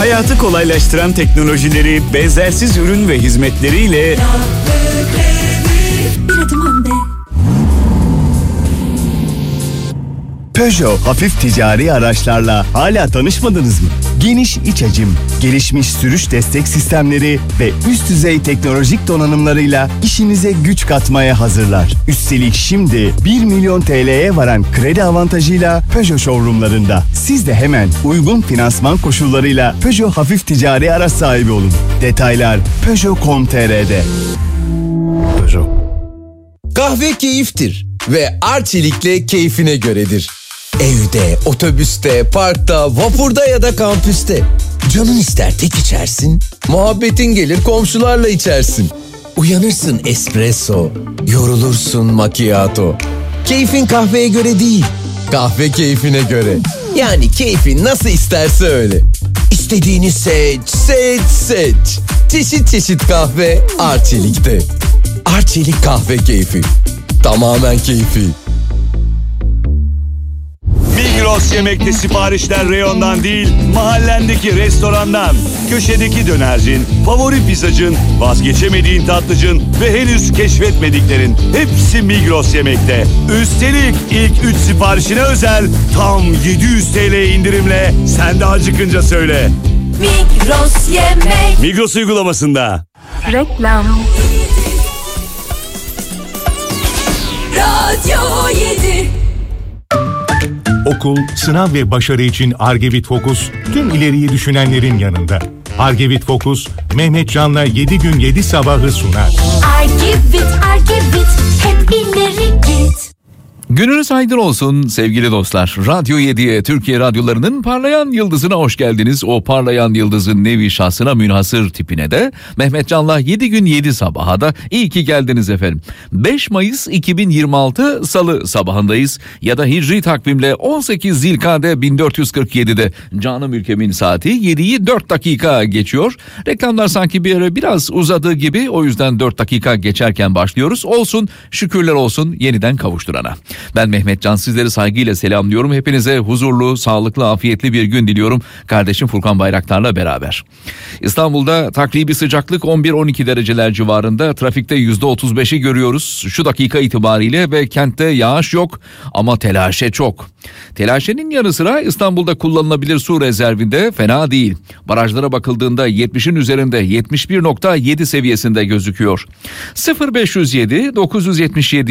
Hayatı kolaylaştıran teknolojileri, benzersiz ürün ve hizmetleriyle bir adım önde. Peugeot hafif ticari araçlarla hala tanışmadınız mı? Geniş iç hacim, gelişmiş sürüş destek sistemleri ve üst düzey teknolojik donanımlarıyla işinize güç katmaya hazırlar. Üstelik şimdi 1 milyon TL'ye varan kredi avantajıyla Peugeot showroomlarında. Siz de hemen uygun finansman koşullarıyla Peugeot hafif ticari araç sahibi olun. Detaylar Peugeot.com.tr'de. Peugeot. Kahve keyiftir ve Arçelik'le keyfine göredir. Evde, otobüste, parkta, vapurda ya da kampüste. Canın ister tek içersin, muhabbetin gelir komşularla içersin. Uyanırsın espresso, yorulursun macchiato. Keyfin kahveye göre değil, kahve keyfine göre. Yani keyfin nasıl isterse öyle. İstediğini seç, seç, seç. Çeşit çeşit kahve Arçelik'te. Arçelik kahve keyfi. Tamamen keyfi. Migros Yemek'te siparişler reyondan değil, mahallendeki restorandan. Köşedeki dönercin, favori pizzacın, vazgeçemediğin tatlıcın ve henüz keşfetmediklerin hepsi Migros Yemek'te. Üstelik ilk 3 siparişine özel tam 700 TL indirimle sen de acıkınca söyle. Migros Yemek. Migros uygulamasında. Reklam. Radyo 7. Okul, sınav ve başarı için Argevit Focus tüm ileriyi düşünenlerin yanında. Argevit Focus, Mehmet Can'la 7 gün 7 sabahı sunar. Argevit, hep ileri git. Gününüz aydın olsun sevgili dostlar. Radyo 7'ye, Türkiye radyolarının parlayan yıldızına hoş geldiniz. O parlayan yıldızın nevi şahsına münhasır tipine de Mehmet Can'la 7 gün 7 sabaha da iyi ki geldiniz efendim. 5 Mayıs 2026 Salı sabahındayız ya da Hicri takvimle 18 Zilkade 1447'de canım ülkemin saati 7'yi 4 dakika geçiyor. Reklamlar sanki bir ara biraz uzadığı gibi, o yüzden 4 dakika geçerken başlıyoruz. Olsun, şükürler olsun yeniden kavuşturana. Ben Mehmet Can, sizleri saygıyla selamlıyorum. Hepinize huzurlu, sağlıklı, afiyetli bir gün diliyorum. Kardeşim Furkan Bayraktar'la beraber. İstanbul'da takribi sıcaklık 11-12 dereceler civarında. Trafikte %35'i görüyoruz şu dakika itibariyle ve kentte yağış yok ama telaşe çok. Telaşenin yanı sıra İstanbul'da kullanılabilir su rezervinde fena değil. Barajlara bakıldığında 70'in üzerinde, 71.7 seviyesinde gözüküyor. 0507 977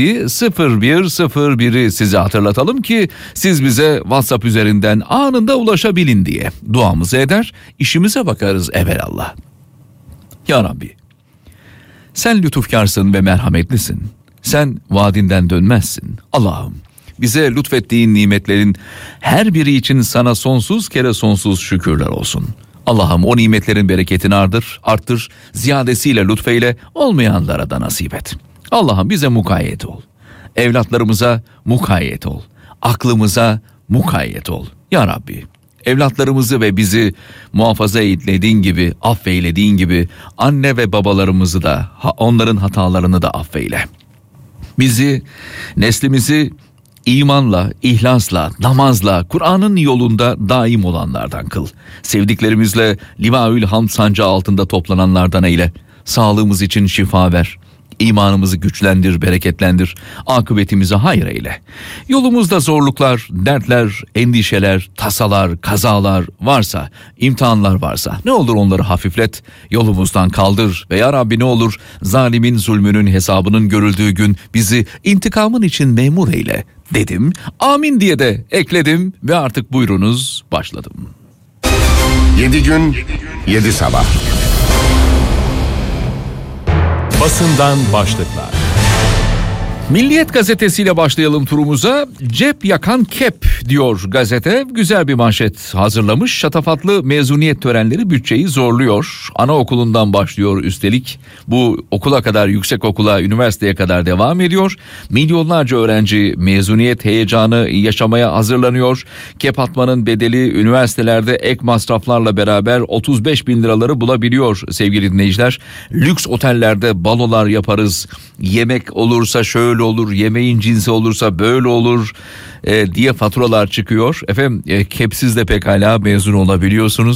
0101'i size hatırlatalım ki siz bize WhatsApp üzerinden anında ulaşabilin diye. Duamızı eder, işimize bakarız evelallah. Ya Rabbi, sen lütufkarsın ve merhametlisin. Sen vaadinden dönmezsin. Allah'ım, bize lütfettiğin nimetlerin her biri için sana sonsuz kere sonsuz şükürler olsun. Allah'ım o nimetlerin bereketini arttır, ziyadesiyle lütfeyle, olmayanlara da nasip et. Allah'ım bize mukayyet ol. Evlatlarımıza mukayyet ol. Aklımıza mukayyet ol. Ya Rabbi, evlatlarımızı ve bizi muhafaza eylediğin gibi, affeylediğin gibi anne ve babalarımızı da, onların hatalarını da affeyle. Bizi, neslimizi İmanla, ihlasla, namazla, Kur'an'ın yolunda daim olanlardan kıl. Sevdiklerimizle Livaül Hamd sancağı altında toplananlardan eyle. Sağlığımız için şifa ver. İmanımızı güçlendir, bereketlendir. Akıbetimize hayır eyle. Yolumuzda zorluklar, dertler, endişeler, tasalar, kazalar varsa, imtihanlar varsa ne olur onları hafiflet, yolumuzdan kaldır. Ve ya Rabbi ne olur zalimin zulmünün hesabının görüldüğü gün bizi intikamın için memur eyle dedim. Amin diye de ekledim ve artık buyurunuz başladım. 7 gün 7 sabah. Basından başlıklar. Milliyet gazetesiyle başlayalım turumuza. Cep yakan kep diyor gazete. Güzel bir manşet hazırlamış. Şatafatlı mezuniyet törenleri bütçeyi zorluyor. Anaokulundan başlıyor üstelik. Bu okula kadar, yüksekokula, üniversiteye kadar devam ediyor. Milyonlarca öğrenci mezuniyet heyecanı yaşamaya hazırlanıyor. Kep atmanın bedeli üniversitelerde ek masraflarla beraber 35 bin liraları bulabiliyor sevgili dinleyiciler. Lüks otellerde balolar yaparız. Yemek olursa şöyle olur, yemeğin cinsi olursa böyle olur diye faturalar çıkıyor. Efendim kepsiz de pekala mezun olabiliyorsunuz.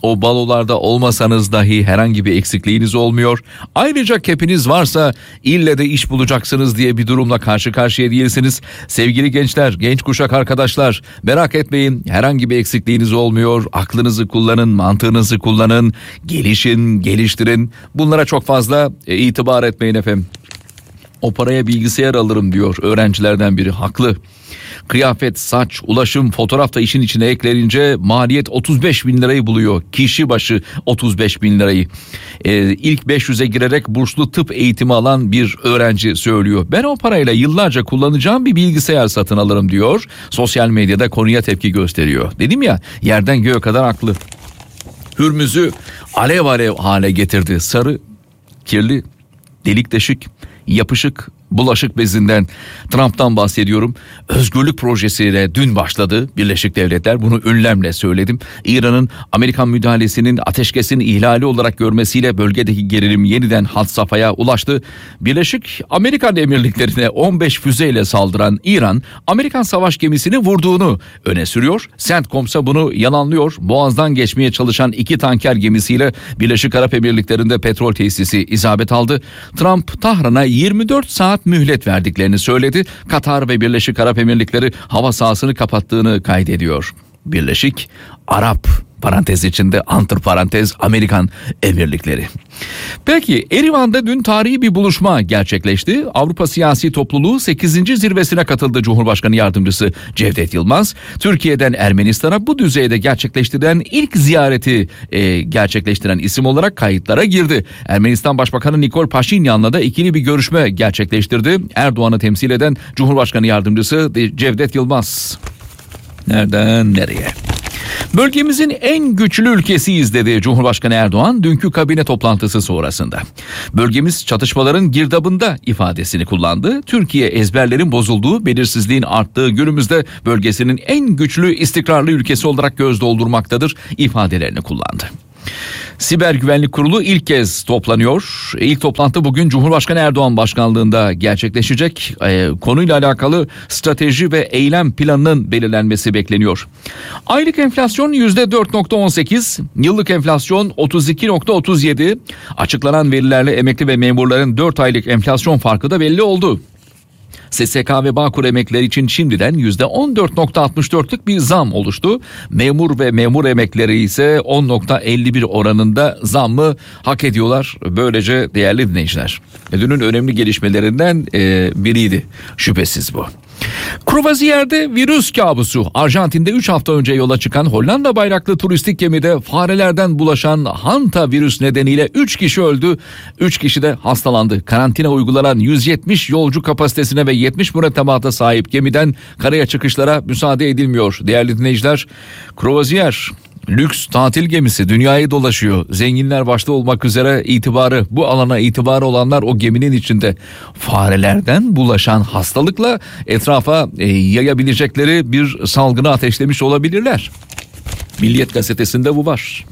O balolarda olmasanız dahi herhangi bir eksikliğiniz olmuyor. Ayrıca kepiniz varsa ille de iş bulacaksınız diye bir durumla karşı karşıya değilsiniz. Sevgili gençler, genç kuşak arkadaşlar, merak etmeyin, herhangi bir eksikliğiniz olmuyor. Aklınızı kullanın, mantığınızı kullanın, gelişin, geliştirin. Bunlara çok fazla itibar etmeyin efendim. O paraya bilgisayar alırım diyor öğrencilerden biri, haklı. Kıyafet, saç, ulaşım, fotoğraf da işin içine eklenince maliyet 35 bin lirayı buluyor. Kişi başı 35 bin lirayı. İlk 500'e girerek burslu tıp eğitimi alan bir öğrenci söylüyor. Ben o parayla yıllarca kullanacağım bir bilgisayar satın alırım diyor. Sosyal medyada konuya tepki gösteriyor. Dedim ya, yerden göğe kadar haklı. Hürmüz'ü alev alev hale getirdi. Sarı, kirli, delik deşik, yapışık, bulaşık bezinden, Trump'tan bahsediyorum. Özgürlük projesiyle dün başladı Birleşik Devletler. Bunu ünlemle söyledim. İran'ın Amerikan müdahalesinin ateşkesin ihlali olarak görmesiyle bölgedeki gerilim yeniden had safhaya ulaştı. Birleşik Amerikan Emirlikleri'ne 15 füzeyle saldıran İran, Amerikan savaş gemisini vurduğunu öne sürüyor. CENTCOM'sa bunu yalanlıyor. Boğaz'dan geçmeye çalışan 2 tanker gemisiyle Birleşik Arap Emirlikleri'nde petrol tesisi isabet aldı. Trump, Tahran'a 24 saat mühlet verdiklerini söyledi. Katar ve Birleşik Arap Emirlikleri hava sahasını kapattığını kaydediyor. Birleşik Arap parantez içinde antiparantez Amerikan Emirlikleri. Peki Erivan'da dün tarihi bir buluşma gerçekleşti. Avrupa Siyasi Topluluğu 8. zirvesine katıldı Cumhurbaşkanı Yardımcısı Cevdet Yılmaz. Türkiye'den Ermenistan'a bu düzeyde gerçekleştirilen ilk ziyareti gerçekleştiren isim olarak kayıtlara girdi. Ermenistan Başbakanı Nikol Paşinyan'la da ikili bir görüşme gerçekleştirdi. Erdoğan'ı temsil eden Cumhurbaşkanı Yardımcısı Cevdet Yılmaz. Nereden nereye? Bölgemizin en güçlü ülkesiyiz dedi Cumhurbaşkanı Erdoğan dünkü kabine toplantısı sonrasında. Bölgemiz çatışmaların girdabında ifadesini kullandı. Türkiye ezberlerin bozulduğu, belirsizliğin arttığı günümüzde bölgesinin en güçlü, istikrarlı ülkesi olarak göz doldurmaktadır ifadelerini kullandı. Siber Güvenlik Kurulu ilk kez toplanıyor. İlk toplantı bugün Cumhurbaşkanı Erdoğan başkanlığında gerçekleşecek. Konuyla alakalı strateji ve eylem planının belirlenmesi bekleniyor. Aylık enflasyon %4.18, yıllık enflasyon 32.37. Açıklanan verilerle emekli ve memurların 4 aylık enflasyon farkı da belli oldu. SSK ve Bağkur emeklileri için şimdiden %14.64'lük bir zam oluştu. Memur ve memur emeklileri ise 10.51 oranında zammı hak ediyorlar. Böylece değerli dinleyiciler, dünün önemli gelişmelerinden biriydi şüphesiz bu. Kruvaziyer'de virüs kabusu. Arjantin'de 3 hafta önce yola çıkan Hollanda bayraklı turistik gemide farelerden bulaşan hanta virüs nedeniyle 3 kişi öldü. 3 kişi de hastalandı. Karantina uygulanan 170 yolcu kapasitesine ve 70 mürettebata sahip gemiden karaya çıkışlara müsaade edilmiyor. Değerli dinleyiciler, Kruvaziyer lüks tatil gemisi dünyayı dolaşıyor. Zenginler başta olmak üzere bu alana itibarı olanlar o geminin içinde. Farelerden bulaşan hastalıkla etrafa yayabilecekleri bir salgını ateşlemiş olabilirler. Milliyet gazetesinde bu var.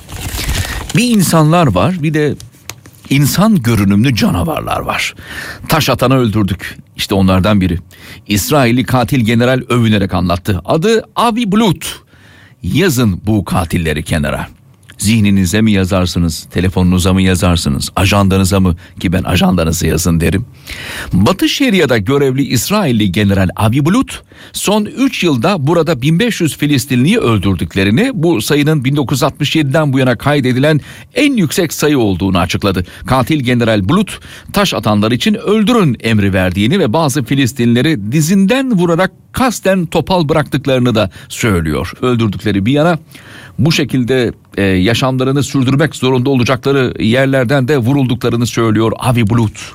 Bir insanlar var, bir de insan görünümlü canavarlar var. Taş atanı öldürdük. İşte onlardan biri. İsrailli katil general övünerek anlattı. Adı Avi Blut. Yazın bu katilleri kenara. Zihninize mi yazarsınız, telefonunuza mı yazarsınız, ajandanıza mı, ki ben ajandanızı yazın derim. Batı Şeria'da görevli İsrailli General Avi Blut son 3 yılda burada 1500 Filistinliyi öldürdüklerini, bu sayının 1967'den bu yana kaydedilen en yüksek sayı olduğunu açıkladı. Katil General Blut taş atanlar için öldürün emri verdiğini ve bazı Filistinlileri dizinden vurarak kasten topal bıraktıklarını da söylüyor. Öldürdükleri bir yana, bu şekilde yaşamlarını sürdürmek zorunda olacakları yerlerden de vurulduklarını söylüyor Avi Blut.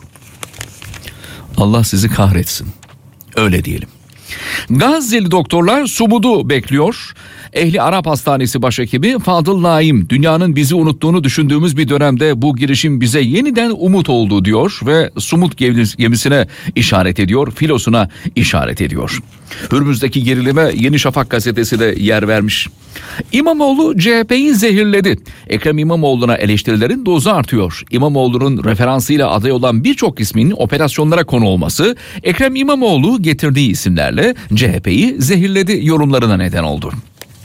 Allah sizi kahretsin. Öyle diyelim. Gazze'li doktorlar Sumud'u bekliyor. Ehli Arap Hastanesi Başhekimi Fadıl Naim, dünyanın bizi unuttuğunu düşündüğümüz bir dönemde bu girişim bize yeniden umut oldu diyor ve Sumud gemisine işaret ediyor, filosuna işaret ediyor. Hürmüz'deki gerilime Yeni Şafak gazetesi de yer vermiş. İmamoğlu CHP'yi zehirledi. Ekrem İmamoğlu'na eleştirilerin dozu artıyor. İmamoğlu'nun referansıyla aday olan birçok ismin operasyonlara konu olması, Ekrem İmamoğlu getirdiği isimlerle CHP'yi zehirledi yorumlarına neden oldu.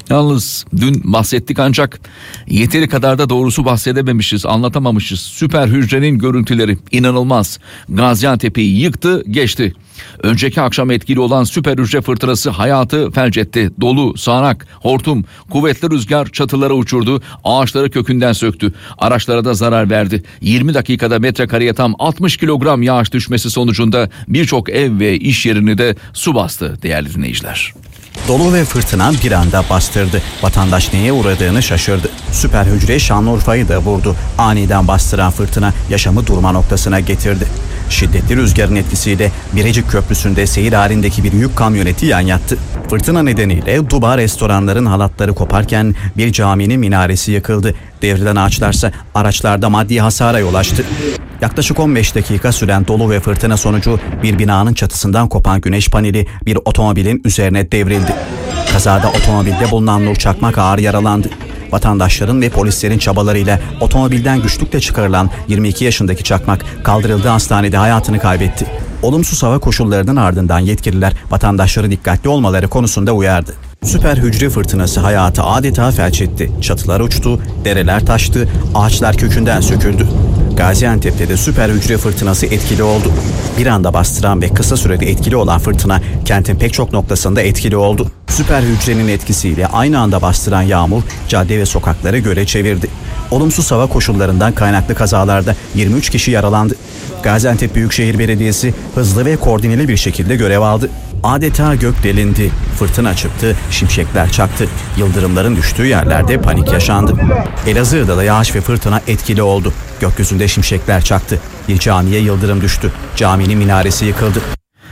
Yalnız dün bahsettik ancak yeteri kadar da doğrusu bahsedememişiz, anlatamamışız. Süper hücrenin görüntüleri inanılmaz. Gaziantep'i yıktı geçti. Önceki akşam etkili olan süper hücre fırtınası hayatı felç etti. Dolu, sağanak, hortum, kuvvetli rüzgar çatılara uçurdu. Ağaçları kökünden söktü. Araçlara da zarar verdi. 20 dakikada metrekareye tam 60 kilogram yağış düşmesi sonucunda birçok ev ve iş yerini de su bastı değerli dinleyiciler. Dolu ve fırtına bir anda bastırdı. Vatandaş neye uğradığını şaşırdı. Süper hücre Şanlıurfa'yı da vurdu. Aniden bastıran fırtına yaşamı durma noktasına getirdi. Şiddetli rüzgarın etkisiyle Birecik Köprüsü'nde seyir halindeki bir yük kamyoneti yan yattı. Fırtına nedeniyle Duba restoranların halatları koparken bir caminin minaresi yıkıldı. Devrilen ağaçlarsa araçlarda maddi hasara yol açtı. Yaklaşık 15 dakika süren dolu ve fırtına sonucu bir binanın çatısından kopan güneş paneli bir otomobilin üzerine devrildi. Kazada otomobilde bulunan Nur Çakmak ağır yaralandı. Vatandaşların ve polislerin çabalarıyla otomobilden güçlükle çıkarılan 22 yaşındaki Çakmak kaldırıldığı hastanede hayatını kaybetti. Olumsuz hava koşullarının ardından yetkililer vatandaşları dikkatli olmaları konusunda uyardı. Süper hücre fırtınası hayatı adeta felç etti. Çatılar uçtu, dereler taştı, ağaçlar kökünden söküldü. Gaziantep'te de süper hücre fırtınası etkili oldu. Bir anda bastıran ve kısa sürede etkili olan fırtına kentin pek çok noktasında etkili oldu. Süper hücrenin etkisiyle aynı anda bastıran yağmur cadde ve sokakları göle çevirdi. Olumsuz hava koşullarından kaynaklı kazalarda 23 kişi yaralandı. Gaziantep Büyükşehir Belediyesi hızlı ve koordineli bir şekilde görev aldı. Adeta gök delindi, fırtına çıktı, şimşekler çaktı, yıldırımların düştüğü yerlerde panik yaşandı. Elazığ'da da yağış ve fırtına etkili oldu. Gökyüzünde şimşekler çaktı, bir camiye yıldırım düştü, caminin minaresi yıkıldı.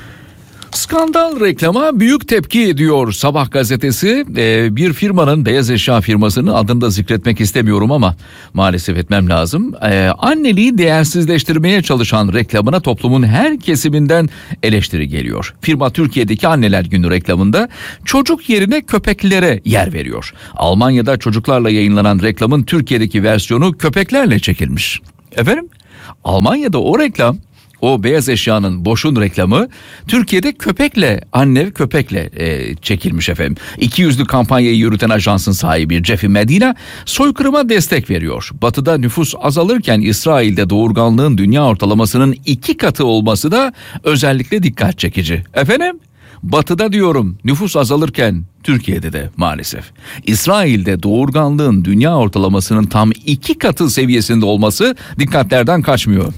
Skandal reklama büyük tepki diyor Sabah gazetesi. Bir firmanın, beyaz eşya firmasının adını da zikretmek istemiyorum ama maalesef etmem lazım. Anneliği değersizleştirmeye çalışan reklamına toplumun her kesiminden eleştiri geliyor. Firma Türkiye'deki Anneler Günü reklamında çocuk yerine köpeklere yer veriyor. Almanya'da çocuklarla yayınlanan reklamın Türkiye'deki versiyonu köpeklerle çekilmiş. Efendim? Almanya'da o reklam, o beyaz eşyanın boşun reklamı Türkiye'de köpekle, anne köpekle çekilmiş efendim. 200'lü kampanyayı yürüten ajansın sahibi Jeffy Medina soykırıma destek veriyor. Batı'da nüfus azalırken İsrail'de doğurganlığın dünya ortalamasının 2 katı olması da özellikle dikkat çekici. Efendim? Batı'da diyorum, nüfus azalırken Türkiye'de de maalesef. İsrail'de doğurganlığın dünya ortalamasının tam 2 katı seviyesinde olması dikkatlerden kaçmıyor.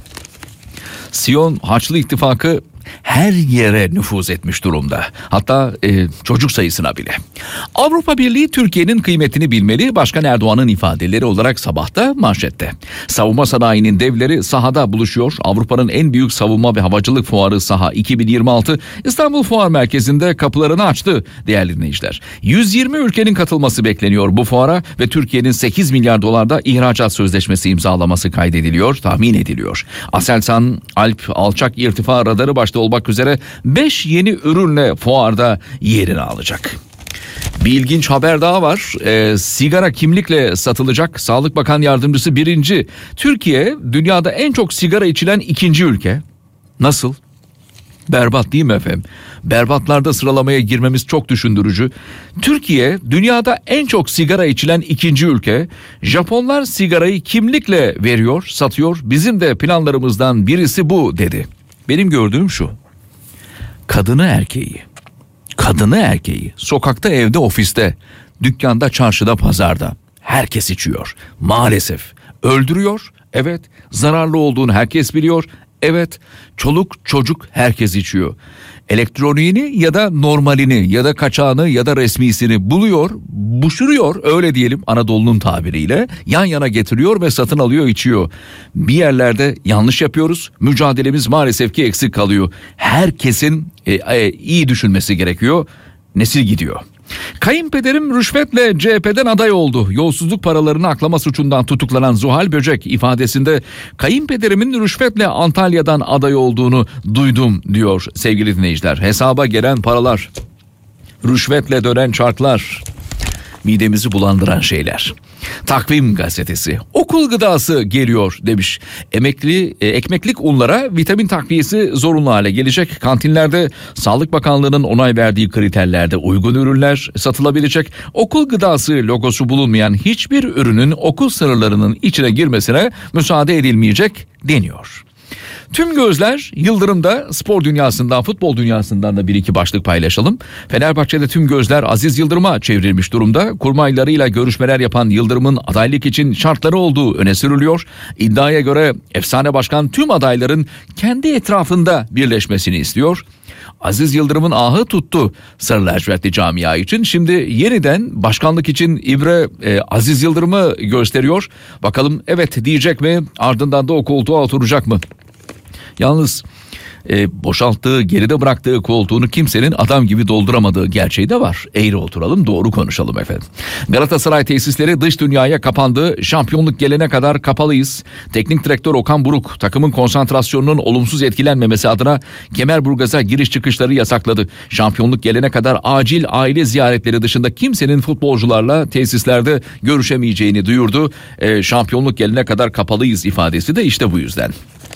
Siyon Haçlı İttifakı her yere nüfuz etmiş durumda. Hatta çocuk sayısına bile. Avrupa Birliği Türkiye'nin kıymetini bilmeli, Başkan Erdoğan'ın ifadeleri olarak Sabah'ta manşette. Savunma sanayinin devleri sahada buluşuyor. Avrupa'nın en büyük savunma ve havacılık fuarı Saha 2026 İstanbul Fuar Merkezi'nde kapılarını açtı değerli dinleyiciler. 120 ülkenin katılması bekleniyor bu fuara ve Türkiye'nin 8 milyar dolarda ihracat sözleşmesi imzalaması kaydediliyor, tahmin ediliyor. Aselsan, Alp alçak irtifa radarı başta olmak üzere 5 yeni ürünle fuarda yerini alacak. Bir ilginç haber daha var. Sigara kimlikle satılacak. Sağlık Bakan Yardımcısı 1. Türkiye dünyada en çok sigara içilen 2. ülke. Nasıl? Berbat değil mi efendim? Berbatlarda sıralamaya girmemiz çok düşündürücü. Türkiye dünyada en çok sigara içilen 2. ülke. Japonlar sigarayı kimlikle veriyor, satıyor. Bizim de planlarımızdan birisi bu dedi. Benim gördüğüm şu: kadını erkeği sokakta, evde, ofiste, dükkanda, çarşıda, pazarda herkes içiyor. Maalesef öldürüyor. Evet, zararlı olduğunu herkes biliyor. Evet, çoluk çocuk herkes içiyor. Elektroniğini ya da normalini ya da kaçağını ya da resmisini buluyor, buşuruyor, öyle diyelim Anadolu'nun tabiriyle, yan yana getiriyor ve satın alıyor, içiyor. Bir yerlerde yanlış yapıyoruz, mücadelemiz maalesef ki eksik kalıyor. Herkesin iyi düşünmesi gerekiyor, nesil gidiyor. Kayınpederim rüşvetle CHP'den aday oldu. Yolsuzluk paralarını aklama suçundan tutuklanan Zuhal Böcek ifadesinde kayınpederimin rüşvetle Antalya'dan aday olduğunu duydum diyor sevgili dinleyiciler. Hesaba gelen paralar, rüşvetle dönen çarklar, midemizi bulandıran şeyler. Takvim gazetesi okul gıdası geliyor demiş. Ekmeklik unlara vitamin takviyesi zorunlu hale gelecek. Kantinlerde Sağlık Bakanlığı'nın onay verdiği kriterlerde uygun ürünler satılabilecek. Okul gıdası logosu bulunmayan hiçbir ürünün okul sınırlarının içine girmesine müsaade edilmeyecek deniyor. Tüm gözler Yıldırım'da. Spor dünyasından, futbol dünyasından da bir iki başlık paylaşalım. Fenerbahçe'de tüm gözler Aziz Yıldırım'a çevrilmiş durumda. Kurmaylarıyla görüşmeler yapan Yıldırım'ın adaylık için şartları olduğu öne sürülüyor. İddiaya göre efsane başkan tüm adayların kendi etrafında birleşmesini istiyor. Aziz Yıldırım'ın ahı tuttu Sarı lacivertli camia için. Şimdi yeniden başkanlık için ibre Aziz Yıldırım'ı gösteriyor. Bakalım evet diyecek mi? Ardından da o koltuğa oturacak mı? Yalnız boşalttığı, geride bıraktığı koltuğunu kimsenin adam gibi dolduramadığı gerçeği de var. Eğri oturalım, doğru konuşalım efendim. Galatasaray tesisleri dış dünyaya kapandı. Şampiyonluk gelene kadar kapalıyız. Teknik direktör Okan Buruk takımın konsantrasyonunun olumsuz etkilenmemesi adına Kemerburgaz'a giriş çıkışları yasakladı. Şampiyonluk gelene kadar acil aile ziyaretleri dışında kimsenin futbolcularla tesislerde görüşemeyeceğini duyurdu. Şampiyonluk gelene kadar kapalıyız ifadesi de işte bu yüzden.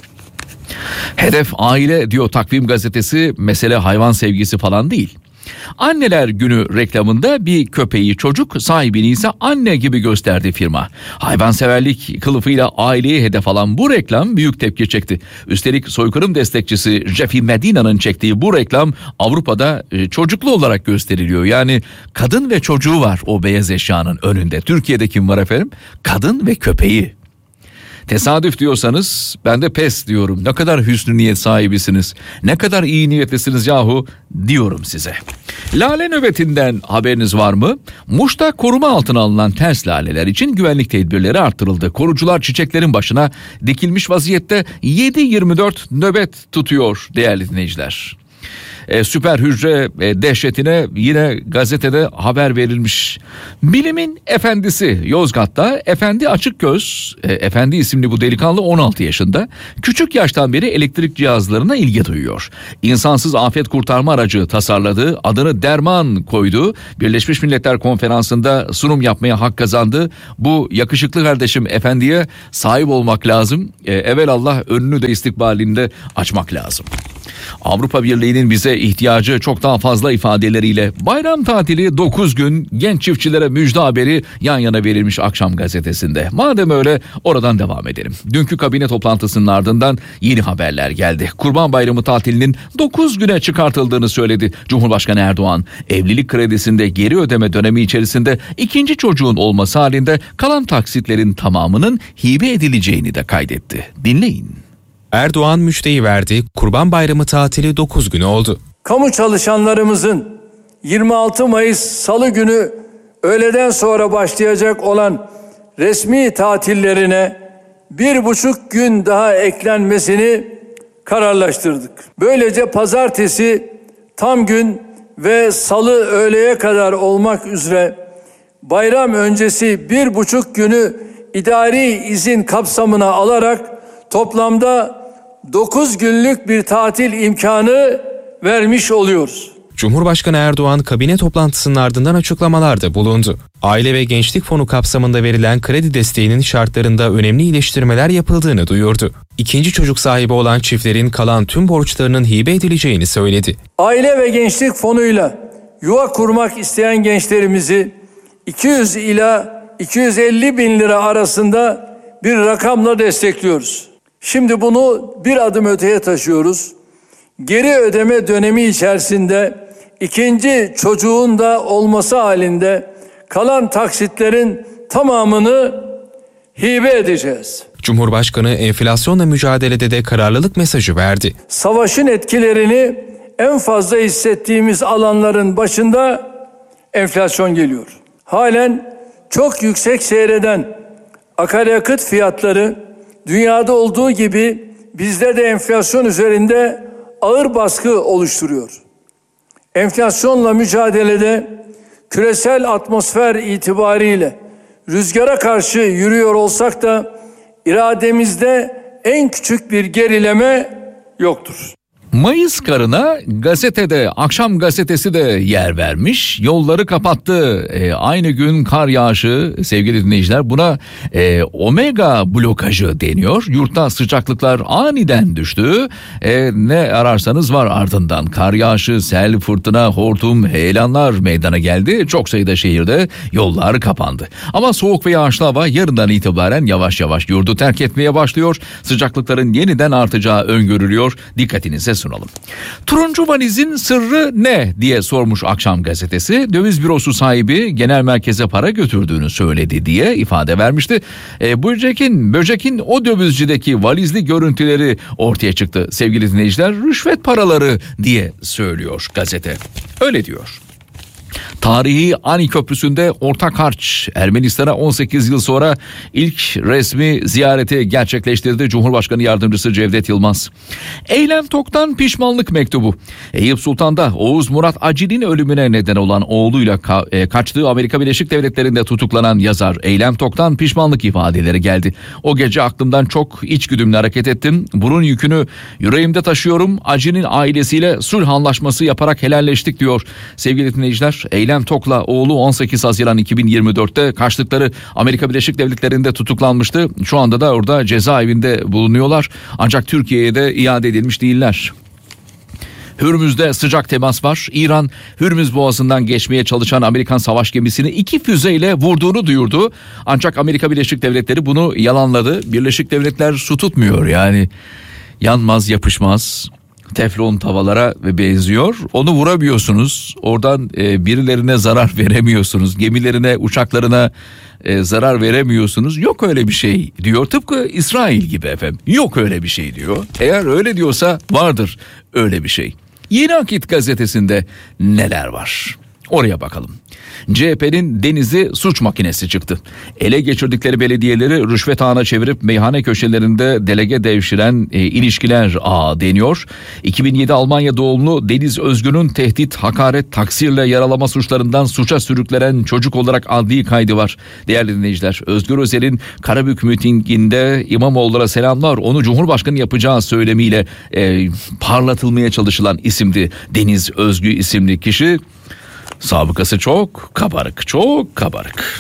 Hedef aile diyor Takvim gazetesi, mesele hayvan sevgisi falan değil. Anneler Günü reklamında bir köpeği çocuk, sahibini ise anne gibi gösterdi firma. Hayvanseverlik kılıfıyla aileyi hedef alan bu reklam büyük tepki çekti. Üstelik soykırım destekçisi Jeffy Medina'nın çektiği bu reklam Avrupa'da çocuklu olarak gösteriliyor. Yani kadın ve çocuğu var o beyaz eşyanın önünde. Türkiye'de kim var efendim? Kadın ve köpeği. Tesadüf diyorsanız ben de pes diyorum. Ne kadar hüsnü niyet sahibisiniz. Ne kadar iyi niyetlisiniz yahu diyorum size. Lale nöbetinden haberiniz var mı? Muş'ta koruma altına alınan ters laleler için güvenlik tedbirleri arttırıldı. Korucular çiçeklerin başına dikilmiş vaziyette 7/24 nöbet tutuyor değerli dinleyiciler. Süper hücre dehşetine yine gazetede haber verilmiş. Bilimin efendisi Yozgat'ta Efendi Açıkgöz, Efendi isimli bu delikanlı 16 yaşında. Küçük yaştan beri elektrik cihazlarına ilgi duyuyor. İnsansız afet kurtarma aracı tasarladı, adını Derman koydu. Birleşmiş Milletler Konferansı'nda sunum yapmaya hak kazandı. Bu yakışıklı kardeşim Efendi'ye sahip olmak lazım. Evelallah önünü de istikbalinde açmak lazım. Avrupa Birliği'nin bize ihtiyacı çok daha fazla ifadeleriyle bayram tatili 9 gün genç çiftçilere müjde haberi yan yana verilmiş Akşam gazetesinde. Madem öyle oradan devam edelim. Dünkü kabine toplantısının ardından yeni haberler geldi. Kurban Bayramı tatilinin 9 güne çıkartıldığını söyledi Cumhurbaşkanı Erdoğan. Evlilik kredisinde geri ödeme dönemi içerisinde ikinci çocuğun olması halinde kalan taksitlerin tamamının hibe edileceğini de kaydetti. Dinleyin. Erdoğan müjdeyi verdi. Kurban Bayramı tatili 9 gün oldu. Kamu çalışanlarımızın 26 Mayıs Salı günü öğleden sonra başlayacak olan resmi tatillerine 1,5 gün daha eklenmesini kararlaştırdık. Böylece pazartesi tam gün ve salı öğleye kadar olmak üzere bayram öncesi 1,5 günü idari izin kapsamına alarak toplamda 9 günlük bir tatil imkanı vermiş oluyoruz. Cumhurbaşkanı Erdoğan kabine toplantısının ardından açıklamalarda bulundu. Aile ve Gençlik Fonu kapsamında verilen kredi desteğinin şartlarında önemli iyileştirmeler yapıldığını duyurdu. İkinci çocuk sahibi olan çiftlerin kalan tüm borçlarının hibe edileceğini söyledi. Aile ve Gençlik Fonu'yla yuva kurmak isteyen gençlerimizi 200 ila 250 bin lira arasında bir rakamla destekliyoruz. Şimdi bunu bir adım öteye taşıyoruz. Geri ödeme dönemi içerisinde ikinci çocuğun da olması halinde kalan taksitlerin tamamını hibe edeceğiz. Cumhurbaşkanı enflasyonla mücadelede de kararlılık mesajı verdi. Savaşın etkilerini en fazla hissettiğimiz alanların başında enflasyon geliyor. Halen çok yüksek seyreden akaryakıt fiyatları dünyada olduğu gibi bizde de enflasyon üzerinde ağır baskı oluşturuyor. Enflasyonla mücadelede küresel atmosfer itibariyle rüzgara karşı yürüyor olsak da irademizde en küçük bir gerileme yoktur. Mayıs karına gazetede, akşam gazetesi de yer vermiş, yolları kapattı. Aynı gün kar yağışı, sevgili dinleyiciler, buna omega blokajı deniyor. Yurtta sıcaklıklar aniden düştü. Ne ararsanız var ardından. Kar yağışı, sel, fırtına, hortum, heyelanlar meydana geldi. Çok sayıda şehirde yollar kapandı. Ama soğuk ve yağışlı hava yarından itibaren yavaş yavaş yurdu terk etmeye başlıyor. Sıcaklıkların yeniden artacağı öngörülüyor. Dikkatinize sunalım. Turuncu valizin sırrı ne diye sormuş Akşam gazetesi. Döviz bürosu sahibi genel merkeze para götürdüğünü söyledi diye ifade vermişti. Böcek'in o dövizcideki valizli görüntüleri ortaya çıktı. Sevgili dinleyiciler, rüşvet paraları diye söylüyor gazete. Öyle diyor. Tarihi Ani Köprüsü'nde ortak harç, Ermenistan'a 18 yıl sonra ilk resmi ziyareti gerçekleştirdi Cumhurbaşkanı Yardımcısı Cevdet Yılmaz. Eylem Tok'tan pişmanlık mektubu. Eyüp Sultan'da Oğuz Murat Acil'in ölümüne neden olan oğluyla kaçtığı Amerika Birleşik Devletleri'nde tutuklanan yazar Eylem Tok'tan pişmanlık ifadeleri geldi. O gece aklımdan çok içgüdümle hareket ettim. Bunun yükünü yüreğimde taşıyorum. Acil'in ailesiyle sulh anlaşması yaparak helalleştik diyor. Sevgili dinleyiciler, Eylem Tok'la oğlu 18 Haziran 2024'te kaçtıkları Amerika Birleşik Devletleri'nde tutuklanmıştı. Şu anda da orada cezaevinde bulunuyorlar. Ancak Türkiye'ye de iade edilmiş değiller. Hürmüz'de sıcak temas var. İran, Hürmüz Boğazı'ndan geçmeye çalışan Amerikan savaş gemisini 2 füzeyle vurduğunu duyurdu. Ancak Amerika Birleşik Devletleri bunu yalanladı. Birleşik Devletler su tutmuyor yani. Yanmaz, yapışmaz. Teflon tavalara benziyor. Onu vuramıyorsunuz. Oradan birilerine zarar veremiyorsunuz. Gemilerine, uçaklarına zarar veremiyorsunuz. Yok öyle bir şey diyor. Tıpkı İsrail gibi efendim. Yok öyle bir şey diyor. Eğer öyle diyorsa vardır öyle bir şey. Yeni Akit gazetesinde neler var? Oraya bakalım. CHP'nin Denizli suç makinesi çıktı. Ele geçirdikleri belediyeleri rüşvet ağına çevirip meyhane köşelerinde delege devşiren ilişkiler ağı deniyor. 2007 Almanya doğumlu Deniz Özgün'ün tehdit, hakaret, taksirle yaralama suçlarından suça sürüklenen çocuk olarak adli kaydı var. Değerli dinleyiciler, Özgür Özel'in Karabük mitinginde İmamoğlu'na selamlar, onu Cumhurbaşkanı yapacağı söylemiyle parlatılmaya çalışılan isimdi. Deniz Özgü isimli kişi. Sabıkası çok kabarık, çok kabarık.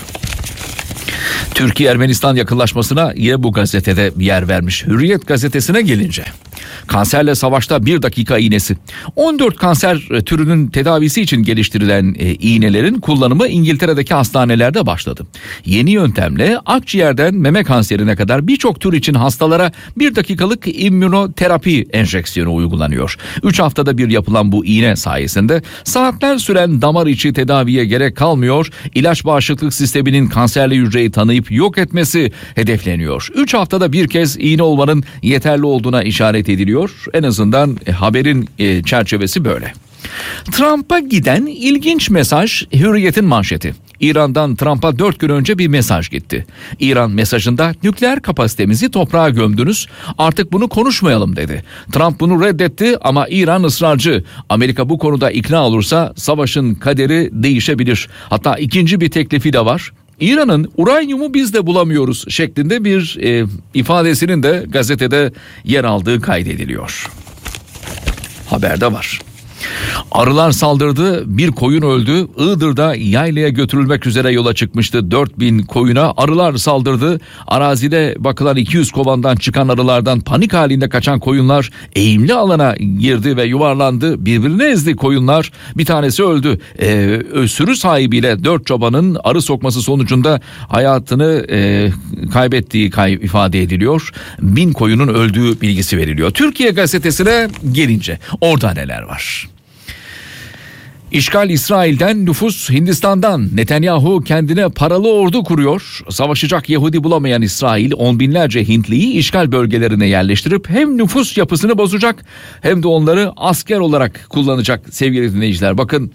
Türkiye-Ermenistan yakınlaşmasına yine bu gazetede yer vermiş. Hürriyet gazetesine gelince, kanserle savaşta 1 dakika iğnesi. 14 kanser türünün tedavisi için geliştirilen iğnelerin kullanımı İngiltere'deki hastanelerde başladı. Yeni yöntemle akciğerden meme kanserine kadar birçok tür için hastalara 1 dakikalık immünoterapi enjeksiyonu uygulanıyor. 3 haftada bir yapılan bu iğne sayesinde saatler süren damar içi tedaviye gerek kalmıyor. İlaç bağışıklık sisteminin kanserli hücreyi tanıyıp yok etmesi hedefleniyor. 3 haftada bir kez iğne olmanın yeterli olduğuna işaret ediliyor. En azından haberin çerçevesi böyle. Trump'a giden ilginç mesaj Hürriyet'in manşeti. İran'dan Trump'a 4 gün önce bir mesaj gitti. İran mesajında nükleer kapasitemizi toprağa gömdünüz, artık bunu konuşmayalım dedi. Trump bunu reddetti ama İran ısrarcı. Amerika bu konuda ikna olursa savaşın kaderi değişebilir. Hatta ikinci bir teklifi de var. İran'ın uranyumu biz de bulamıyoruz şeklinde bir ifadesinin de gazetede yer aldığı kaydediliyor. Haberde var. Arılar saldırdı, bir koyun öldü. Iğdır'da yaylaya götürülmek üzere yola çıkmıştı 4000 koyuna. Arılar saldırdı. Arazide bakılan 200 kovandan çıkan arılardan panik halinde kaçan koyunlar eğimli alana girdi ve yuvarlandı. Birbirine ezdi koyunlar. Bir tanesi öldü. Sürü sahibiyle 4 çobanın arı sokması sonucunda hayatını kaybettiği ifade ediliyor. 1000 koyunun öldüğü bilgisi veriliyor. Türkiye gazetesine gelince orada neler var? İşgal İsrail'den, nüfus Hindistan'dan. Netanyahu kendine paralı ordu kuruyor. Savaşacak Yahudi bulamayan İsrail on binlerce Hintliyi işgal bölgelerine yerleştirip hem nüfus yapısını bozacak hem de onları asker olarak kullanacak sevgili dinleyiciler. Bakın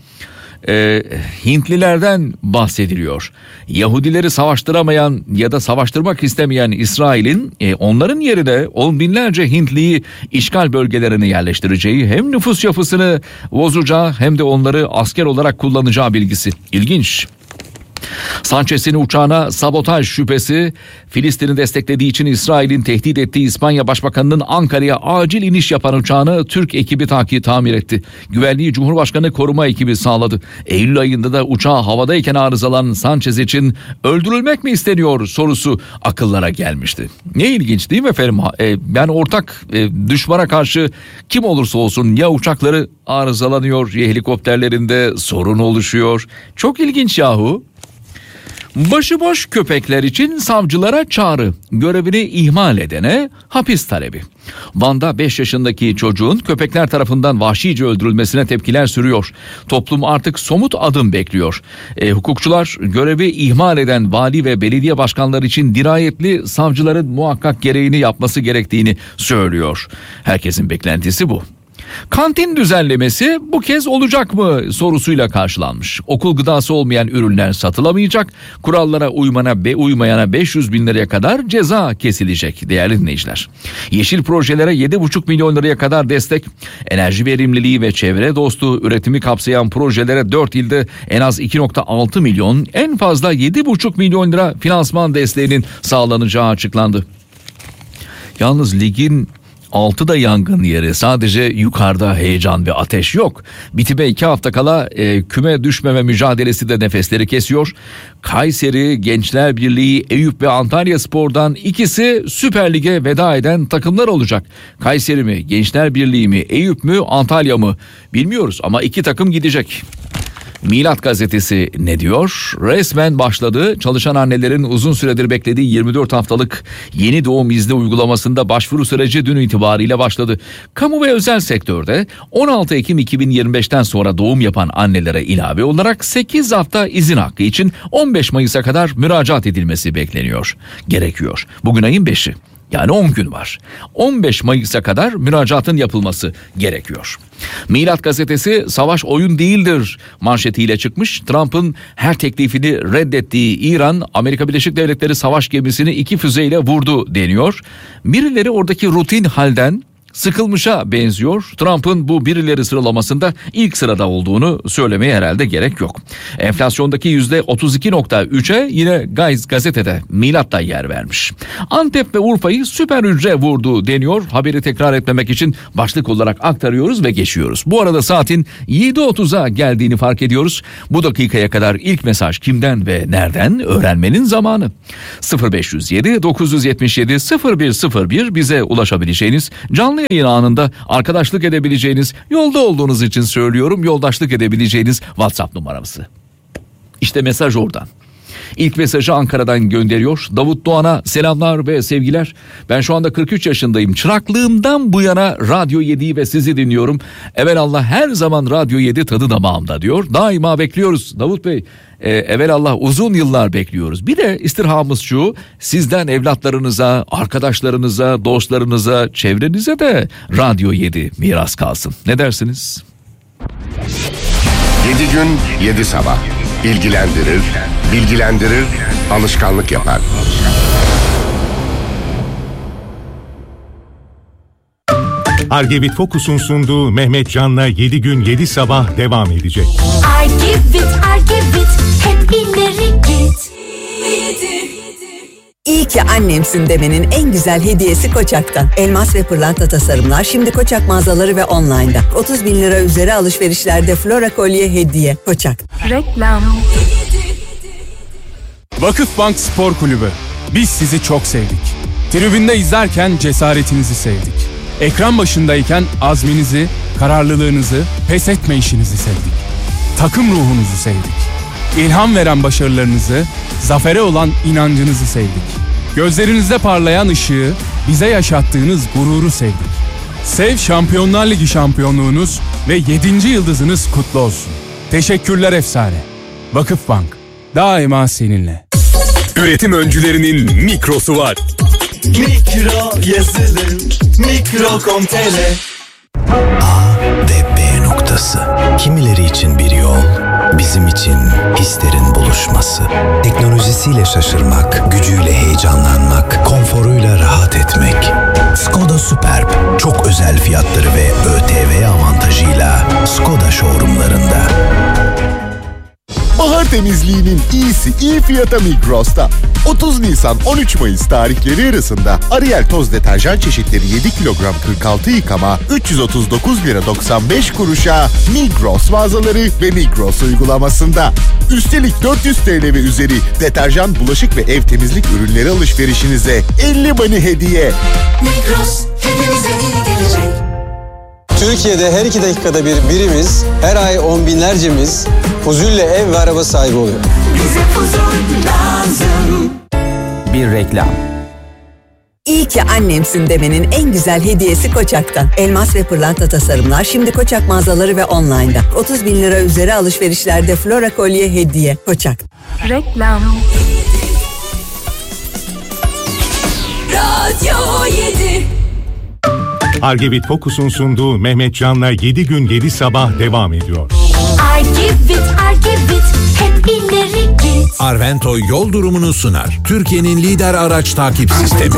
Hintlilerden bahsediliyor. Yahudileri savaştıramayan ya da savaştırmak istemeyen İsrail'in onların yerine on binlerce Hintliyi işgal bölgelerine yerleştireceği, hem nüfus yapısını bozacağı hem de onları asker olarak kullanacağı bilgisi. İlginç. Sanchez'in uçağına sabotaj şüphesi, Filistin'i desteklediği için İsrail'in tehdit ettiği İspanya Başbakanı'nın Ankara'ya acil iniş yapan uçağını Türk ekibi tamir etti. Güvenliği Cumhurbaşkanı koruma ekibi sağladı. Eylül ayında da uçağı havadayken arızalanan Sanchez için öldürülmek mi isteniyor sorusu akıllara gelmişti. Ne ilginç değil mi efendim? Yani ortak düşmana karşı kim olursa olsun ya uçakları arızalanıyor ya helikopterlerinde sorun oluşuyor. Çok ilginç yahu. Başıboş köpekler için savcılara çağrı, görevini ihmal edene hapis talebi. Van'da 5 yaşındaki çocuğun köpekler tarafından vahşice öldürülmesine tepkiler sürüyor. Toplum artık somut adım bekliyor. Hukukçular görevi ihmal eden vali ve belediye başkanları için dirayetli savcıların muhakkak gereğini yapması gerektiğini söylüyor. Herkesin beklentisi bu. Kantin düzenlemesi bu kez olacak mı sorusuyla karşılanmış. Okul gıdası olmayan ürünler satılamayacak. Kurallara uymayana 500 bin liraya kadar ceza kesilecek değerli dinleyiciler. Yeşil projelere 7,5 milyon liraya kadar destek. Enerji verimliliği ve çevre dostu üretimi kapsayan projelere 4 ilde en az 2,6 milyon, en fazla 7,5 milyon lira finansman desteğinin sağlanacağı açıklandı. Yalnız ligin 6'da yangın yeri, sadece yukarıda heyecan ve ateş yok. Bitime 2 hafta kala küme düşmeme mücadelesi de nefesleri kesiyor. Kayseri, Gençler Birliği, Eyüp ve Antalyaspor'dan ikisi Süper Lig'e veda eden takımlar olacak. Kayseri mi, Gençler Birliği mi, Eyüp mü, Antalya mı bilmiyoruz ama 2 takım gidecek. Milat gazetesi ne diyor? Resmen başladı. Çalışan annelerin uzun süredir beklediği 24 haftalık yeni doğum izni uygulamasında başvuru süreci dün itibariyle başladı. Kamu ve özel sektörde 16 Ekim 2025'ten sonra doğum yapan annelere ilave olarak 8 hafta izin hakkı için 15 Mayıs'a kadar müracaat edilmesi gerekiyor. Bugün ayın 5'i. Yani 10 gün var. 15 Mayıs'a kadar müracaatın yapılması gerekiyor. Milat gazetesi savaş oyun değildir manşetiyle çıkmış. Trump'ın her teklifini reddettiği İran, Amerika Birleşik Devletleri savaş gemisini 2 füzeyle vurdu deniyor. Birileri oradaki rutin halden sıkılmışa benziyor. Trump'ın bu birileri sıralamasında ilk sırada olduğunu söylemeye herhalde gerek yok. Enflasyondaki %32.3'e yine gazetede Milat da yer vermiş. Antep ve Urfa'yı süper hücre vurdu deniyor. Haberi tekrar etmemek için başlık olarak aktarıyoruz ve geçiyoruz. Bu arada saatin 7.30'a geldiğini fark ediyoruz. Bu dakikaya kadar ilk mesaj kimden ve nereden öğrenmenin zamanı. 0507 977 0101 bize ulaşabileceğiniz, canlı yayın anında arkadaşlık edebileceğiniz, yolda olduğunuz için söylüyorum, yoldaşlık edebileceğiniz WhatsApp numaramızı. İşte mesaj oradan. İlk mesajı Ankara'dan gönderiyor. Davut Doğan'a selamlar ve sevgiler. Ben şu anda 43 yaşındayım. Çıraklığımdan bu yana Radyo 7'yi ve sizi dinliyorum. Evelallah her zaman Radyo 7 tadı damağımda diyor. Daima bekliyoruz Davut Bey. Evelallah uzun yıllar bekliyoruz. Bir de istirhamımız şu: sizden evlatlarınıza, arkadaşlarınıza, dostlarınıza, çevrenize de Radyo 7 miras kalsın. Ne dersiniz? 7 gün 7 sabah. Bilgilendirir, alışkanlık yapar. Argevit Focus'un sunduğu Mehmet Can'la 7 gün 7 sabah devam edecek. Argivit, hep ileri git. İyi ki annemsin demenin en güzel hediyesi Koçak'tan. Elmas ve pırlanta tasarımlar şimdi Koçak mağazaları ve online'da. 30 bin lira üzeri alışverişlerde Flora kolye hediye. Koçak. Reklam. Vakıfbank Spor Kulübü. Biz sizi çok sevdik. Tribünde izlerken cesaretinizi sevdik. Ekran başındayken azminizi, kararlılığınızı, pes etme işinizi sevdik. Takım ruhunuzu sevdik. İlham veren başarılarınızı, zafere olan inancınızı sevdik. Gözlerinizde parlayan ışığı, bize yaşattığınız gururu sevdik. Sev Şampiyonlar Ligi şampiyonluğunuz ve 7. yıldızınız kutlu olsun. Teşekkürler efsane. Vakıfbank, daima seninle. Üretim öncülerinin mikrosu var. Mikro yazılım, Mikro.com.tr. A ve B noktası. Kimileri için bir yol, bizim için hislerin buluşması. Teknolojisiyle şaşırmak, gücüyle heyecanlanmak, konforuyla rahat etmek. Skoda Superb, çok özel fiyatları ve ÖTV avantajıyla Skoda showroomlarında. Bahar temizliğinin iyisi iyi fiyata Migros'ta. 30 Nisan 13 Mayıs tarihleri arasında Ariel toz deterjan çeşitleri 7 kilogram 46 yıkama 339 lira 95 kuruşa Migros mağazaları ve Migros uygulamasında. Üstelik 400 TL ve üzeri deterjan, bulaşık ve ev temizlik ürünleri alışverişinize 50 money hediye. Migros hepimize iyi gelecek. Türkiye'de her 2 dakikada birimiz, her ay on binlercemiz Fuzul'le ev ve araba sahibi oluyor. Bize Fuzul lazım. Bir reklam. İyi ki annemsin demenin en güzel hediyesi Koçak'tan. Elmas ve pırlanta tasarımlar şimdi Koçak mağazaları ve online'da. 30 bin lira üzeri alışverişlerde Flora kolye hediye. Koçak. Reklam. Radyo 7. Argevit Focus'un sunduğu Mehmet Can'la 7 gün 7 sabah devam ediyor. Argevit, hep ileri git. Arvento yol durumunu sunar. Türkiye'nin lider araç takip sistemi.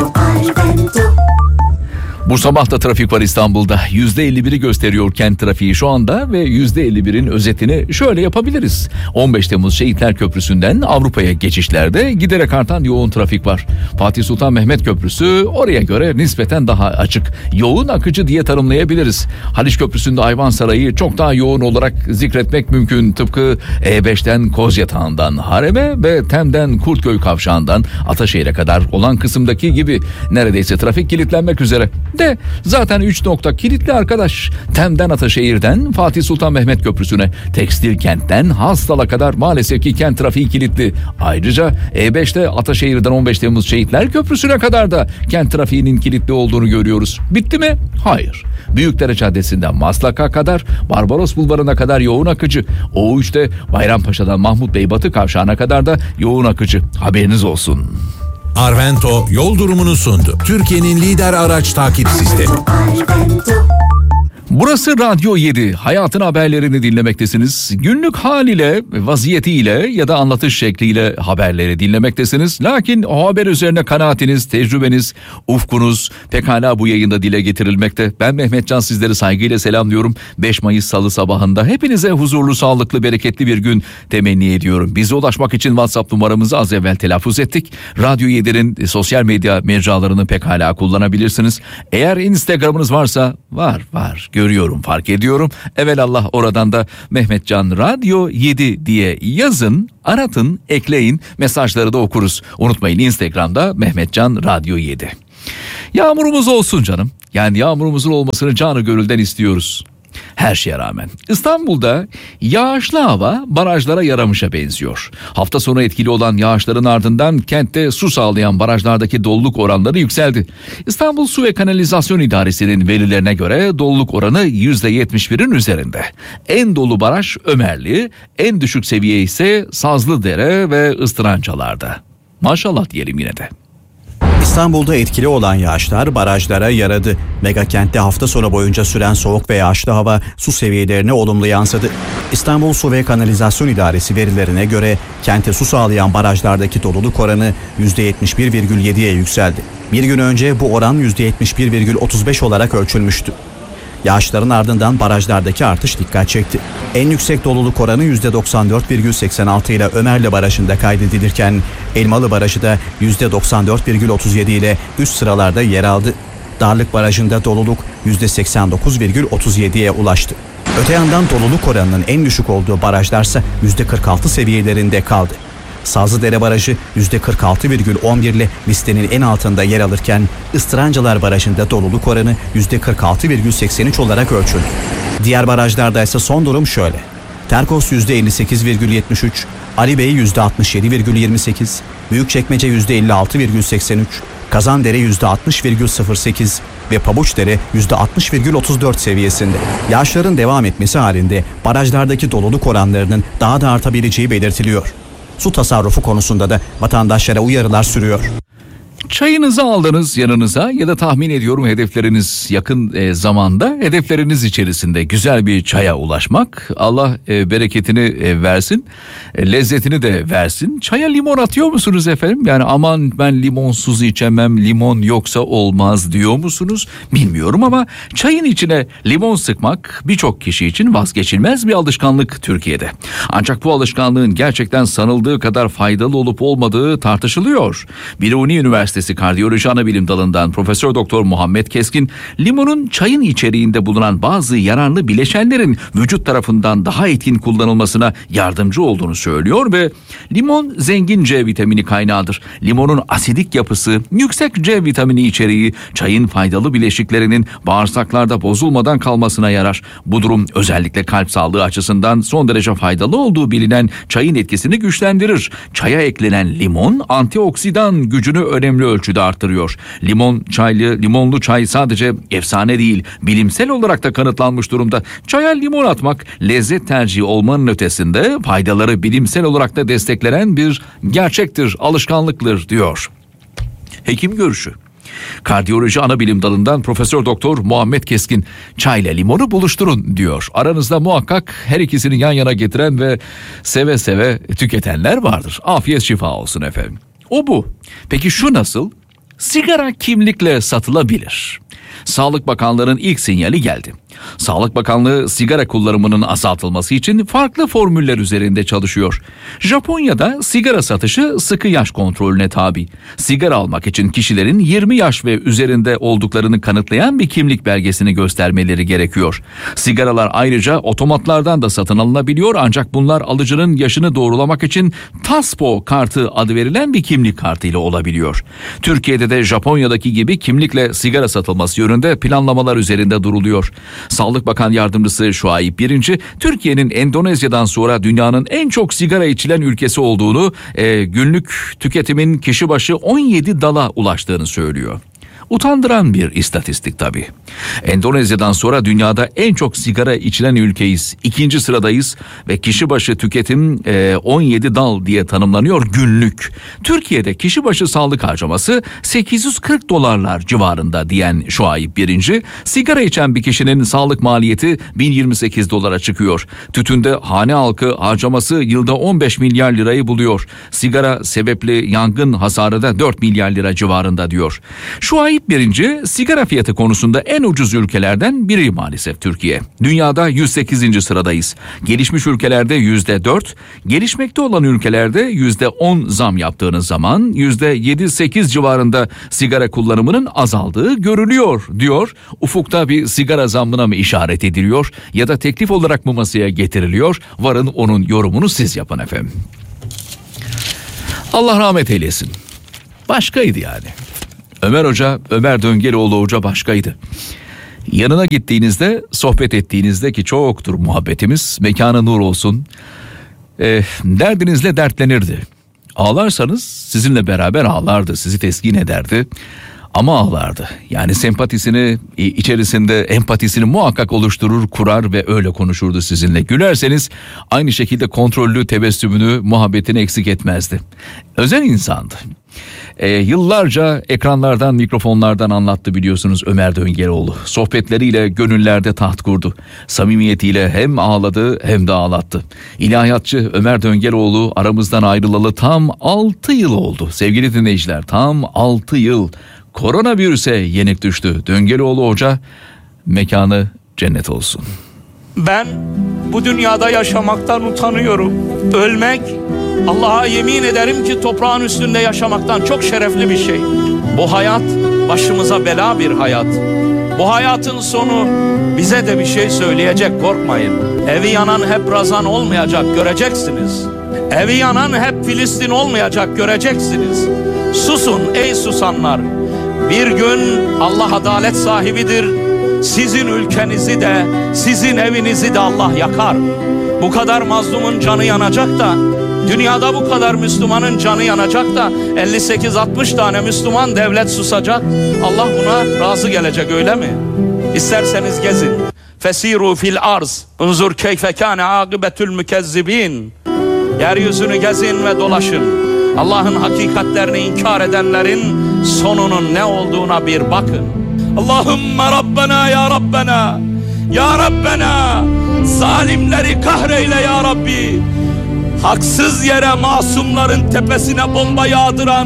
Bu sabah da trafik var İstanbul'da. %51'i gösteriyor kent trafiği şu anda ve %51'in özetini şöyle yapabiliriz. 15 Temmuz Şehitler Köprüsü'nden Avrupa'ya geçişlerde giderek artan yoğun trafik var. Fatih Sultan Mehmet Köprüsü oraya göre nispeten daha açık. Yoğun akıcı diye tanımlayabiliriz. Haliç Köprüsü'nde Ayvansaray'ı çok daha yoğun olarak zikretmek mümkün. Tıpkı E5'ten Kozyatağı'ndan Harem'e ve Tem'den Kurtköy Kavşağı'ndan Ataşehir'e kadar olan kısımdaki gibi neredeyse trafik kilitlenmek üzere. De zaten 3 nokta kilitli arkadaş. Tem'den Ataşehir'den Fatih Sultan Mehmet Köprüsü'ne, Tekstil Kent'ten Hastal'a kadar maalesef ki kent trafiği kilitli. Ayrıca E5'te Ataşehir'den 15 Temmuz Şehitler Köprüsü'ne kadar da kent trafiğinin kilitli olduğunu görüyoruz. Bitti mi? Hayır. Büyükdere Caddesi'nden Maslak'a kadar, Barbaros Bulvarı'na kadar yoğun akıcı. O3'te Bayrampaşa'dan Mahmut Bey Batı Kavşağı'na kadar da yoğun akıcı. Haberiniz olsun. Arvento yol durumunu sundu. Türkiye'nin lider araç takip sistemi. Burası Radyo 7. Hayatın haberlerini dinlemektesiniz. Günlük haliyle, vaziyetiyle ya da anlatış şekliyle haberleri dinlemektesiniz. Lakin o haber üzerine kanaatiniz, tecrübeniz, ufkunuz pekala bu yayında dile getirilmekte. Ben Mehmet Can sizleri saygıyla selamlıyorum. 5 Mayıs Salı sabahında hepinize huzurlu, sağlıklı, bereketli bir gün temenni ediyorum. Bize ulaşmak için WhatsApp numaramızı az evvel telaffuz ettik. Radyo 7'nin sosyal medya mecralarını pekala kullanabilirsiniz. Eğer Instagram'ınız varsa var. Görüyorum, fark ediyorum. Evelallah oradan da Mehmet Can Radyo 7 diye yazın, aratın, ekleyin. Mesajları da okuruz. Unutmayın, Instagram'da Mehmet Can Radyo 7. Yağmurumuz olsun canım. Yani yağmurumuzun olmasını canı gönülden istiyoruz. Her şeye rağmen İstanbul'da yağışlı hava barajlara yaramışa benziyor. Hafta sonu etkili olan yağışların ardından kentte su sağlayan barajlardaki doluluk oranları yükseldi. İstanbul Su ve Kanalizasyon İdaresi'nin verilerine göre doluluk oranı %71'in üzerinde. En dolu baraj Ömerli, en düşük seviye ise Sazlıdere ve Istırancalar'da. Maşallah diyelim yine de. İstanbul'da etkili olan yağışlar barajlara yaradı. Megakentte hafta sonu boyunca süren soğuk ve yağışlı hava su seviyelerine olumlu yansıdı. İstanbul Su ve Kanalizasyon İdaresi verilerine göre kente su sağlayan barajlardaki doluluk oranı %71,7'ye yükseldi. Bir gün önce bu oran %71,35 olarak ölçülmüştü. Yağışların ardından barajlardaki artış dikkat çekti. En yüksek doluluk oranı %94,86 ile Ömerli Barajı'nda kaydedilirken Elmalı Barajı da %94,37 ile üst sıralarda yer aldı. Darlık Barajı'nda doluluk %89,37'ye ulaştı. Öte yandan doluluk oranının en düşük olduğu barajlarsa %46 seviyelerinde kaldı. Sazlıdere Barajı %46,11 ile listenin en altında yer alırken Istırancalar Barajı'nda doluluk oranı %46,83 olarak ölçüldü. Diğer barajlarda ise son durum şöyle. Terkos %58,73, Ali Bey %67,28, Büyükçekmece %56,83, Kazandere %60,08 ve Pabuçdere %60,34 seviyesinde. Yağışların devam etmesi halinde barajlardaki doluluk oranlarının daha da artabileceği belirtiliyor. Su tasarrufu konusunda da vatandaşlara uyarılar sürüyor. Çayınızı aldınız yanınıza ya da tahmin ediyorum hedefleriniz yakın zamanda, hedefleriniz içerisinde güzel bir çaya ulaşmak. Allah bereketini versin, lezzetini de versin. Çaya limon atıyor musunuz efendim? Yani aman ben limonsuz içemem, limon yoksa olmaz diyor musunuz? Bilmiyorum ama çayın içine limon sıkmak birçok kişi için vazgeçilmez bir alışkanlık Türkiye'de. Ancak bu alışkanlığın gerçekten sanıldığı kadar faydalı olup olmadığı tartışılıyor. Biruni Üniversitesi Kardiyoloji Anabilim Dalı'ndan Profesör Doktor Muhammed Keskin, limonun çayın içeriğinde bulunan bazı yararlı bileşenlerin vücut tarafından daha etkin kullanılmasına yardımcı olduğunu söylüyor ve limon zengin C vitamini kaynağıdır. Limonun asidik yapısı, yüksek C vitamini içeriği çayın faydalı bileşiklerinin bağırsaklarda bozulmadan kalmasına yarar. Bu durum özellikle kalp sağlığı açısından son derece faydalı olduğu bilinen çayın etkisini güçlendirir. Çaya eklenen limon antioksidan gücünü önemli ölçüde arttırıyor. Limonlu çay sadece efsane değil, bilimsel olarak da kanıtlanmış durumda. Çaya limon atmak lezzet tercihi olmanın ötesinde faydaları bilimsel olarak da desteklenen bir gerçektir, alışkanlıktır diyor. Hekim görüşü. Kardiyoloji Anabilim Dalı'ndan Profesör Doktor Muhammed Keskin, çayla limonu buluşturun diyor. Aranızda muhakkak her ikisini yan yana getiren ve seve seve tüketenler vardır. Afiyet şifa olsun efendim. O bu. Peki şu nasıl? Sigara kimlikle satılabilir. Sağlık Bakanlığı'nın ilk sinyali geldi. Sağlık Bakanlığı sigara kullanımının azaltılması için farklı formüller üzerinde çalışıyor. Japonya'da sigara satışı sıkı yaş kontrolüne tabi. Sigara almak için kişilerin 20 yaş ve üzerinde olduklarını kanıtlayan bir kimlik belgesini göstermeleri gerekiyor. Sigaralar ayrıca otomatlardan da satın alınabiliyor ancak bunlar alıcının yaşını doğrulamak için TASPO kartı adı verilen bir kimlik kartıyla olabiliyor. Türkiye'de de Japonya'daki gibi kimlikle sigara satılması yönünde planlamalar üzerinde duruluyor. Sağlık Bakan Yardımcısı Şuayb Birinci, Türkiye'nin Endonezya'dan sonra dünyanın en çok sigara içilen ülkesi olduğunu, günlük tüketimin kişi başı 17 dala ulaştığını söylüyor. Utandıran bir istatistik tabii. Endonezya'dan sonra dünyada en çok sigara içilen ülkeyiz. 2. sıradayız ve kişi başı tüketim 17 dal diye tanımlanıyor günlük. Türkiye'de kişi başı sağlık harcaması $840 civarında diyen Şuayb Birinci, sigara içen bir kişinin sağlık maliyeti $1028 çıkıyor. Tütünde hane halkı harcaması yılda 15 milyar lirayı buluyor. Sigara sebepli yangın hasarı da 4 milyar lira civarında diyor. Şuayb Birinci, sigara fiyatı konusunda en ucuz ülkelerden biri maalesef Türkiye. Dünyada 108. sıradayız. Gelişmiş ülkelerde %4, gelişmekte olan ülkelerde %10 zam yaptığınız zaman %7-8 civarında sigara kullanımının azaldığı görülüyor diyor. Ufukta bir sigara zammına mı işaret ediliyor ya da teklif olarak mı masaya getiriliyor? Varın onun yorumunu siz yapın efendim. Allah rahmet eylesin. Başkaydı yani. Ömer Döngeloğlu Hoca başkaydı. Yanına gittiğinizde, sohbet ettiğinizde ki çoktur muhabbetimiz, mekanı nur olsun, derdinizle dertlenirdi. Ağlarsanız sizinle beraber ağlardı, sizi teskin ederdi. Ama ağlardı. Yani sempatisini içerisinde empatisini muhakkak oluşturur, kurar ve öyle konuşurdu sizinle. Gülerseniz aynı şekilde kontrollü tebessümünü, muhabbetini eksik etmezdi. Özel insandı. Yıllarca ekranlardan, mikrofonlardan anlattı biliyorsunuz Ömer Döngeloğlu. Sohbetleriyle gönüllerde taht kurdu. Samimiyetiyle hem ağladı hem de ağlattı. İlahiyatçı Ömer Döngeloğlu aramızdan ayrılalı tam 6 yıl oldu. Sevgili dinleyiciler, tam 6 yıl. Koronavirüse yenik düştü. Döngeloğlu Hoca, mekanı cennet olsun. Ben bu dünyada yaşamaktan utanıyorum. Ölmek, Allah'a yemin ederim ki toprağın üstünde yaşamaktan çok şerefli bir şey. Bu hayat başımıza bela bir hayat. Bu hayatın sonu bize de bir şey söyleyecek, korkmayın. Evi yanan hep Razan olmayacak, göreceksiniz. Evi yanan hep Filistin olmayacak, göreceksiniz. Susun ey susanlar. Bir gün Allah adalet sahibidir. Sizin ülkenizi de, sizin evinizi de Allah yakar. Bu kadar mazlumun canı yanacak da, dünyada bu kadar Müslümanın canı yanacak da 58-60 tane Müslüman devlet susacak. Allah buna razı gelecek, öyle mi? İsterseniz gezin. Fesiru fil arz. Unzur keyfe kâne âgıbetül mükezzibin. Yeryüzünü gezin ve dolaşın. Allah'ın hakikatlerini inkar edenlerin sonunun ne olduğuna bir bakın. Allahümme Rabbena ya Rabbena, ya Rabbena, zalimleri kahreyle ya Rabbi. Haksız yere masumların tepesine bomba yağdıran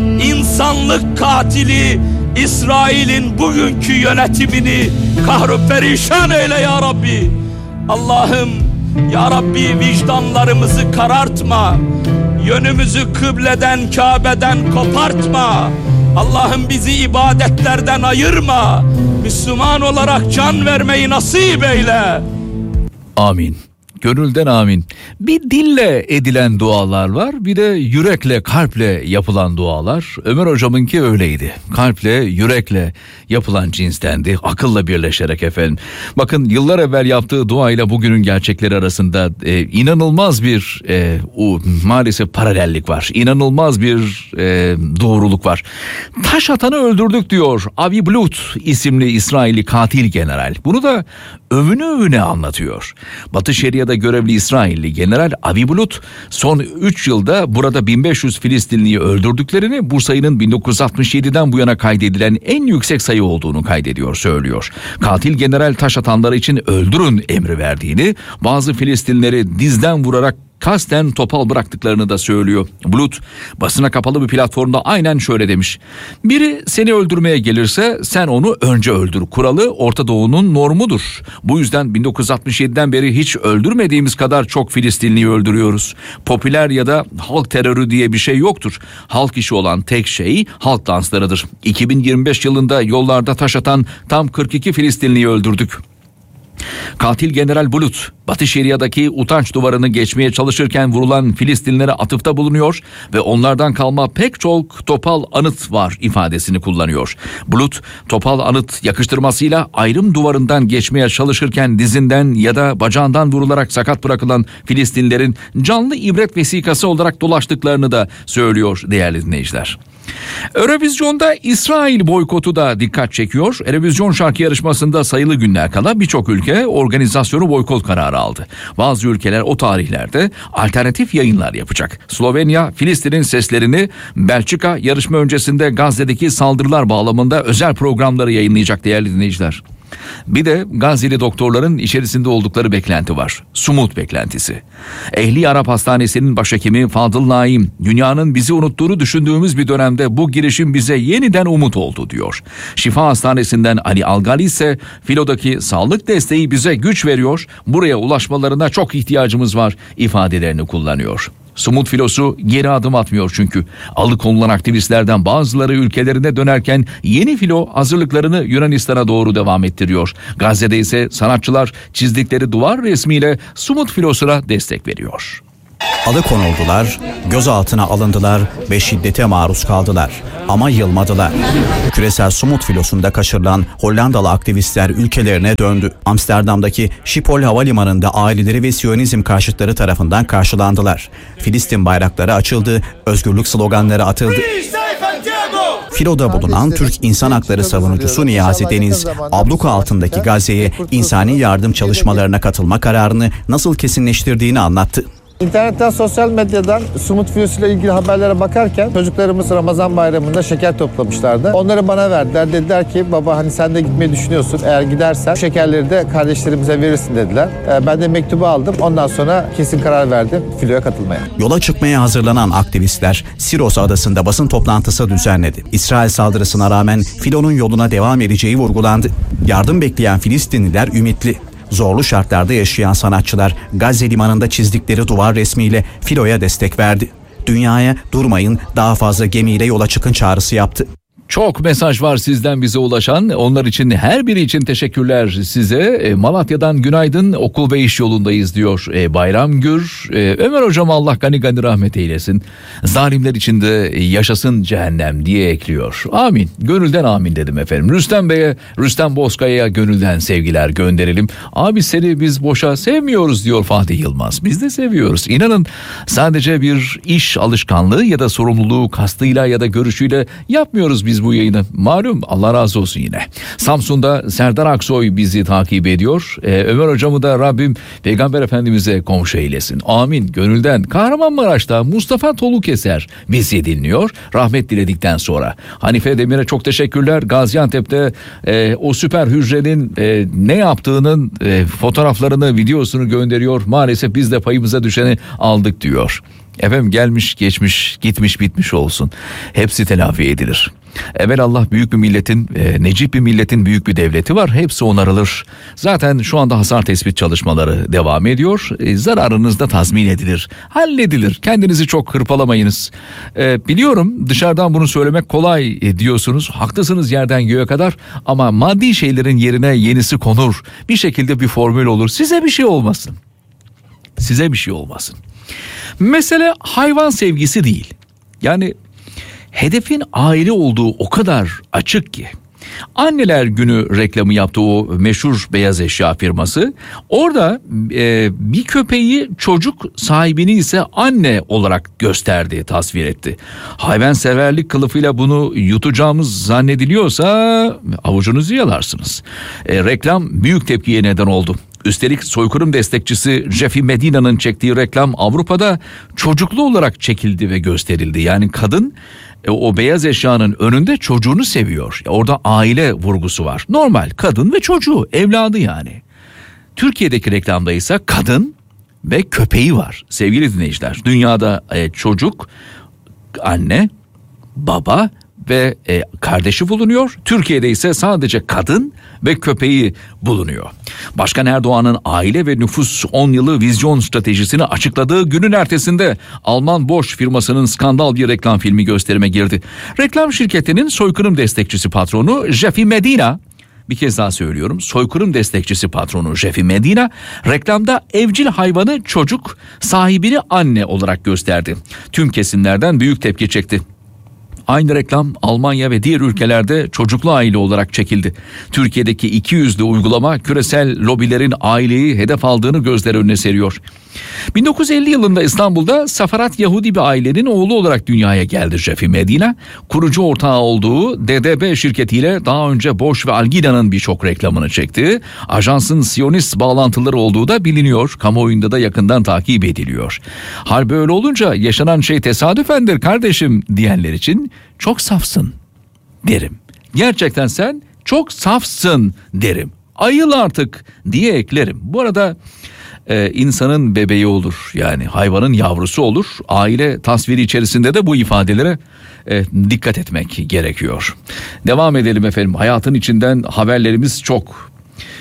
insanlık katili İsrail'in bugünkü yönetimini kahru perişan eyle ya Rabbi. Allah'ım ya Rabbi, vicdanlarımızı karartma, yönümüzü kıbleden, Kabe'den kopartma. Allah'ım bizi ibadetlerden ayırma. Müslüman olarak can vermeyi nasip eyle. Amin. Gönülden amin. Bir dille edilen dualar var, bir de yürekle, kalple yapılan dualar. Ömer hocamınki öyleydi. Kalple, yürekle yapılan cinstendi. Akılla birleşerek efendim. Bakın, yıllar evvel yaptığı dua ile bugünün gerçekleri arasında inanılmaz bir maalesef paralellik var. İnanılmaz bir doğruluk var. Taş atanı öldürdük diyor Avi Blut isimli İsrailli katil general. Bunu da övüne övüne anlatıyor. Batı Şeria'da görevli İsrailli General Avi Blut son 3 yılda burada 1500 Filistinliyi öldürdüklerini, bu sayının 1967'den bu yana kaydedilen en yüksek sayı olduğunu söylüyor. Katil general taş atanları için öldürün emri verdiğini, bazı Filistinlileri dizden vurarak kasten topal bıraktıklarını da söylüyor. Blut basına kapalı bir platformda aynen şöyle demiş: biri seni öldürmeye gelirse sen onu önce öldür kuralı Orta Doğu'nun normudur. Bu yüzden 1967'den beri hiç öldürmediğimiz kadar çok Filistinliyi öldürüyoruz. Popüler ya da halk terörü diye bir şey yoktur. Halk işi olan tek şey halk danslarıdır. 2025 yılında yollarda taş atan tam 42 Filistinliyi öldürdük. Katil General Bulut, Batı Şeria'daki utanç duvarını geçmeye çalışırken vurulan Filistinlilere atıfta bulunuyor ve onlardan kalma pek çok topal anıt var ifadesini kullanıyor. Bulut, topal anıt yakıştırmasıyla ayrım duvarından geçmeye çalışırken dizinden ya da bacağından vurularak sakat bırakılan Filistinlilerin canlı ibret vesikası olarak dolaştıklarını da söylüyor değerli dinleyiciler. Eurovizyon'da İsrail boykotu da dikkat çekiyor. Eurovision şarkı yarışmasında sayılı günler kala birçok ülke organizasyonu boykot kararı aldı. Bazı ülkeler o tarihlerde alternatif yayınlar yapacak. Slovenya, Filistin'in seslerini, Belçika yarışma öncesinde Gazze'deki saldırılar bağlamında özel programları yayınlayacak değerli dinleyiciler. Bir de Gazze'li doktorların içerisinde oldukları beklenti var. Sumut beklentisi. Ehli Arap Hastanesi'nin başhekimi Fadıl Naim, dünyanın bizi unuttuğunu düşündüğümüz bir dönemde bu girişim bize yeniden umut oldu diyor. Şifa Hastanesi'nden Ali Algali ise filodaki sağlık desteği bize güç veriyor, buraya ulaşmalarına çok ihtiyacımız var ifadelerini kullanıyor. Sumut filosu geri adım atmıyor çünkü. Alıkonulan aktivistlerden bazıları ülkelerine dönerken yeni filo hazırlıklarını Yunanistan'a doğru devam ettiriyor. Gazze'de ise sanatçılar çizdikleri duvar resmiyle Sumut filosuna destek veriyor. Alıkonuldular, gözaltına alındılar ve şiddete maruz kaldılar. Ama yılmadılar. Küresel Sumut filosunda kaçırılan Hollandalı aktivistler ülkelerine döndü. Amsterdam'daki Schiphol Havalimanı'nda aileleri ve Siyonizm karşıtları tarafından karşılandılar. Filistin bayrakları açıldı, özgürlük sloganları atıldı. Filo'da bulunan Türk insan hakları savunucusu Niyazi Deniz, abluka altındaki Gazze'ye insani yardım çalışmalarına katılma kararını nasıl kesinleştirdiğini anlattı. İnternetten, sosyal medyadan Sumut Filosu ile ilgili haberlere bakarken çocuklarımız Ramazan bayramında şeker toplamışlardı. Onları bana verdiler. Dediler ki baba hani sen de gitmeyi düşünüyorsun. Eğer gidersen şekerleri de kardeşlerimize verirsin dediler. Ben de mektubu aldım. Ondan sonra kesin karar verdim Filo'ya katılmaya. Yola çıkmaya hazırlanan aktivistler Siros adasında basın toplantısı düzenledi. İsrail saldırısına rağmen Filo'nun yoluna devam edeceği vurgulandı. Yardım bekleyen Filistinliler ümitli. Zorlu şartlarda yaşayan sanatçılar Gazze limanında çizdikleri duvar resmiyle Filo'ya destek verdi. Dünyaya durmayın, daha fazla gemiyle yola çıkın çağrısı yaptı. Çok mesaj var sizden bize ulaşan. Onlar için, her biri için teşekkürler size. Malatya'dan günaydın, okul ve iş yolundayız diyor Bayram Gür. Ömer hocam Allah gani gani rahmet eylesin. Zalimler için de yaşasın cehennem diye ekliyor. Amin. Gönülden amin dedim efendim. Rüstem Bey'e, Rüstem Bozkaya'ya gönülden sevgiler gönderelim. Abi seni biz boşa sevmiyoruz diyor Fatih Yılmaz. Biz de seviyoruz. İnanın sadece bir iş alışkanlığı ya da sorumluluğu kastıyla ya da görüşüyle yapmıyoruz biz biz bu yayını. Malum, Allah razı olsun yine. Samsun'da Serdar Aksoy bizi takip ediyor. Ömer hocamı da Rabbim Peygamber Efendimiz'e komşu eylesin. Amin. Gönülden. Kahramanmaraş'ta Mustafa Tolukeser bizi dinliyor. Rahmet diledikten sonra. Hanife Demir'e çok teşekkürler. Gaziantep'te o süper hücrenin ne yaptığının fotoğraflarını, videosunu gönderiyor. Maalesef biz de payımıza düşeni aldık diyor. Efendim, gelmiş geçmiş gitmiş bitmiş olsun. Hepsi telafi edilir. Evelallah büyük bir milletin, necip bir milletin büyük bir devleti var. Hepsi onarılır. Zaten şu anda hasar tespit çalışmaları devam ediyor. Zararınız da tazmin edilir. Halledilir. Kendinizi çok hırpalamayınız. Biliyorum dışarıdan bunu söylemek kolay diyorsunuz. Haklısınız yerden göğe kadar. Ama maddi şeylerin yerine yenisi konur. Bir şekilde bir formül olur. Size bir şey olmasın. Size bir şey olmasın. Mesele hayvan sevgisi değil. Yani hedefin aile olduğu o kadar açık ki. Anneler Günü reklamı yaptığı o meşhur beyaz eşya firması, orada bir köpeği çocuk, sahibini ise anne olarak gösterdi, tasvir etti. Hayvanseverlik kılıfıyla bunu yutacağımız zannediliyorsa avucunuzu yalarsınız. Reklam büyük tepkiye neden oldu. Üstelik soykırım destekçisi Jeffy Medina'nın çektiği reklam Avrupa'da çocuklu olarak çekildi ve gösterildi. Yani kadın o beyaz eşyanın önünde çocuğunu seviyor. Orada aile vurgusu var. Normal kadın ve çocuğu, evladı yani. Türkiye'deki reklamda ise kadın ve köpeği var sevgili dinleyiciler. Dünyada çocuk, anne, baba ve kardeşi bulunuyor. Türkiye'de ise sadece kadın ve köpeği bulunuyor. Başkan Erdoğan'ın aile ve nüfus 10 yılı vizyon stratejisini açıkladığı günün ertesinde Alman Bosch firmasının skandal bir reklam filmi gösterime girdi. Reklam şirketinin soykırım destekçisi patronu Jeffy Medina, bir kez daha söylüyorum, soykırım destekçisi patronu Jeffy Medina reklamda evcil hayvanı çocuk, sahibini anne olarak gösterdi. Tüm kesimlerden büyük tepki çekti. Aynı reklam Almanya ve diğer ülkelerde çocuklu aile olarak çekildi. Türkiye'deki 200'lü uygulama küresel lobilerin aileyi hedef aldığını gözler önüne seriyor. 1950 yılında İstanbul'da Safarat Yahudi bir ailenin oğlu olarak dünyaya geldi Jeffy Medina. Kurucu ortağı olduğu DDB şirketiyle daha önce Bosch ve Algida'nın birçok reklamını çekti. Ajansın Siyonist bağlantıları olduğu da biliniyor. Kamuoyunda da yakından takip ediliyor. Hal böyle olunca yaşanan şey tesadüfendir kardeşim diyenler için çok safsın derim. Gerçekten sen çok safsın derim. Ayıl artık diye eklerim. Bu arada insanın bebeği olur, yani hayvanın yavrusu olur. Aile tasviri içerisinde de bu ifadelere dikkat etmek gerekiyor. Devam edelim efendim. Hayatın içinden haberlerimiz çok.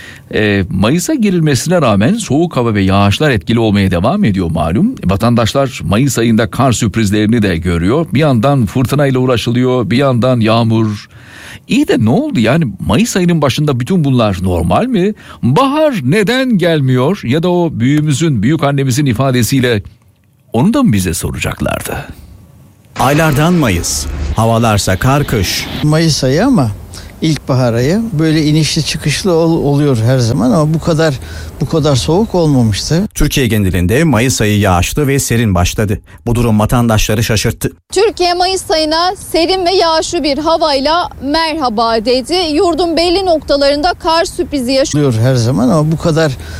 Mayıs'a girilmesine rağmen soğuk hava ve yağışlar etkili olmaya devam ediyor malum. Vatandaşlar Mayıs ayında kar sürprizlerini de görüyor. Bir yandan fırtınayla uğraşılıyor, bir yandan yağmur. İyi de ne oldu yani, Mayıs ayının başında bütün bunlar normal mi? Bahar neden gelmiyor? Ya da o büyüğümüzün, büyük annemizin ifadesiyle onu da mı bize soracaklardı? Aylardan Mayıs, havalarsa kar kış. Mayıs ayı ama ilkbahar ayı, böyle inişli çıkışlı oluyor her zaman ama bu kadar soğuk olmamıştı. Türkiye genelinde Mayıs ayı yağışlı ve serin başladı. Bu durum vatandaşları şaşırttı. Türkiye Mayıs ayına serin ve yağışlı bir havayla merhaba dedi. Yurdun belli noktalarında kar sürprizi yaşıyor her zaman ama bu kadar